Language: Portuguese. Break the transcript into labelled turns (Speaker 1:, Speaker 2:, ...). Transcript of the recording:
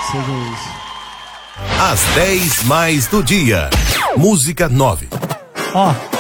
Speaker 1: seja isso.
Speaker 2: Às 10 mais do dia. Música 9.
Speaker 1: Ó.